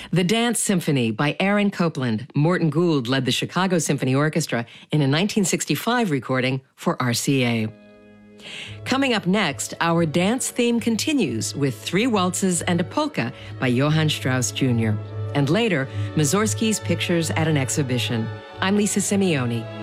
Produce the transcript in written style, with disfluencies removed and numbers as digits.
The Dance Symphony by Aaron Copland. Morton Gould led the Chicago Symphony Orchestra in a 1965 recording for RCA. Coming up next, our dance theme continues with 3 waltzes and a polka by Johann Strauss Jr. And later, Mussorgsky's Pictures at an Exhibition. I'm Lisa Simeoni.